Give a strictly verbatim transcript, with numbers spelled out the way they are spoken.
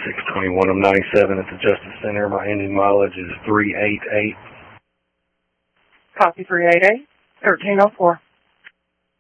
six twenty-one of ninety-seven at the Justice Center. My ending mileage is three eighty-eight. Copy three eighty-eight, thirteen oh four.